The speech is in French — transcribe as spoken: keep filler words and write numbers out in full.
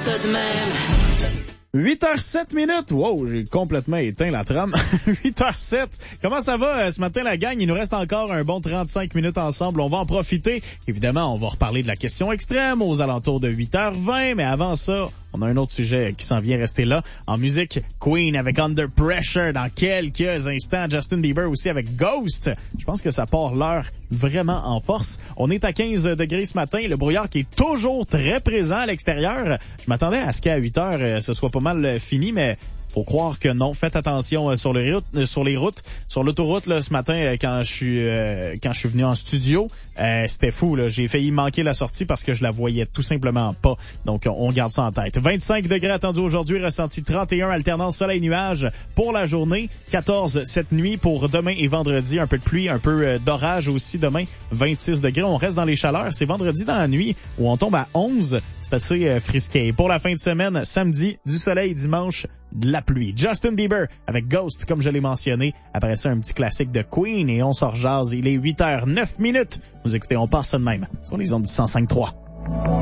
ça de même. huit heures sept minutes. Wow, j'ai complètement éteint la trame. huit heures sept. Comment ça va euh, ce matin, la gang? Il nous reste encore un bon trente-cinq minutes ensemble. On va en profiter. Évidemment, on va reparler de la question extrême aux alentours de huit heures vingt. Mais avant ça, on a un autre sujet qui s'en vient rester là. En musique, Queen avec Under Pressure dans quelques instants. Justin Bieber aussi avec Ghost. Je pense que ça part l'heure vraiment en force. On est à quinze degrés ce matin. Le brouillard qui est toujours très présent à l'extérieur. Je m'attendais à ce qu'à huit heures, ce soit pas mal fini, mais faut croire que non. Faites attention sur les routes, sur les routes, sur l'autoroute là ce matin quand je suis euh, quand je suis venu en studio, euh, c'était fou là. J'ai failli manquer la sortie parce que je la voyais tout simplement pas. Donc on garde ça en tête. vingt-cinq degrés attendus aujourd'hui, ressenti trente et un, alternance soleil-nuage pour la journée, quatorze cette nuit pour demain et vendredi, un peu de pluie, un peu d'orage aussi demain, vingt-six degrés. On reste dans les chaleurs. C'est vendredi dans la nuit où on tombe à onze. C'est assez frisqué. Pour la fin de semaine, samedi, du soleil, dimanche, de la pluie. Justin Bieber avec Ghost, comme je l'ai mentionné. Après ça, un petit classique de Queen et on sort jase. Il est huit heures neuf minutes. Vous écoutez, on part ça de même sur les ondes du cent cinq trois.